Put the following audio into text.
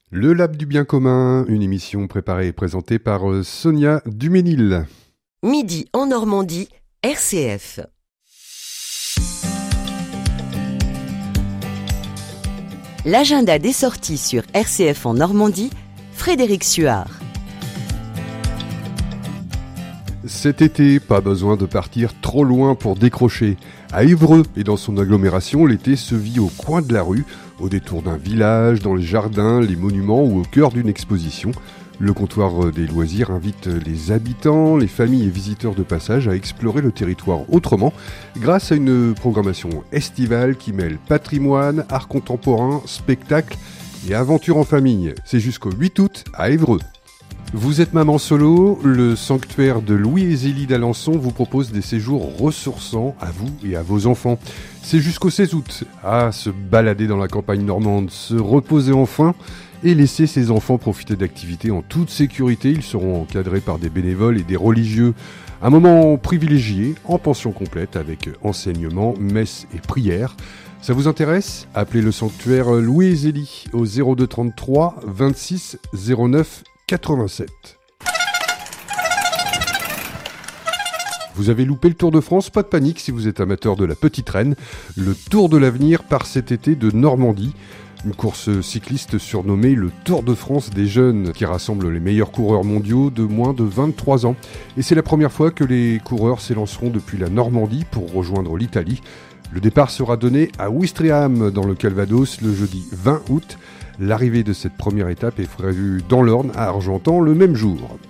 Le Lab du bien commun, une émission préparée et présentée par Sonia Duménil. Midi en Normandie, RCF. L'agenda des sorties sur RCF en Normandie, Frédéric Suard. Cet été, pas besoin de partir trop loin pour décrocher. À Évreux et dans son agglomération, l'été se vit au coin de la rue, au détour d'un village, dans les jardins, les monuments ou au cœur d'une exposition. Le comptoir des loisirs invite les habitants, les familles et visiteurs de passage à explorer le territoire autrement grâce à une programmation estivale qui mêle patrimoine, art contemporain, spectacle et aventure en famille. C'est jusqu'au 8 août à Évreux. Vous êtes maman solo, le sanctuaire de Louis et Zélie d'Alençon vous propose des séjours ressourçants à vous et à vos enfants. C'est jusqu'au 16 août. Se balader dans la campagne normande, se reposer enfin et laisser ses enfants profiter d'activités en toute sécurité. Ils seront encadrés par des bénévoles et des religieux. Un moment privilégié, en pension complète, avec enseignement, messe et prière. Ça vous intéresse ? Appelez le sanctuaire Louis et Zélie au 02 33 26 09 87. Vous avez loupé le Tour de France ? Pas de panique si vous êtes amateur de la petite reine. Le Tour de l'avenir part cet été de Normandie. Une course cycliste surnommée le Tour de France des jeunes qui rassemble les meilleurs coureurs mondiaux de moins de 23 ans. Et c'est la première fois que les coureurs s'élanceront depuis la Normandie pour rejoindre l'Italie. Le départ sera donné à Ouistreham dans le Calvados le jeudi 20 août. L'arrivée de cette première étape est prévue dans l'Orne à Argentan le même jour.